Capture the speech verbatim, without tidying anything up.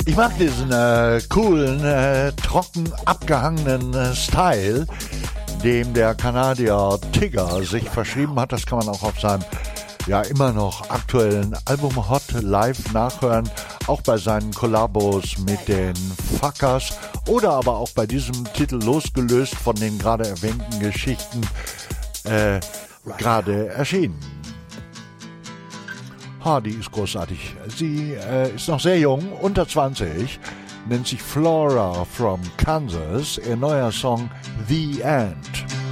Ich mag diesen äh, coolen, äh, trocken abgehangenen äh, Style, dem der Kanadier Tigger sich verschrieben hat. Das kann man auch auf seinem ja immer noch aktuellen Album Hot Live nachhören, auch bei seinen Kollabos mit den Fuckers oder aber auch bei diesem Titel losgelöst von den gerade erwähnten Geschichten äh, gerade erschienen. Hardy ist großartig. Sie äh, ist noch sehr jung, unter zwanzig, nennt sich Flora from Kansas. Ihr neuer Song The End.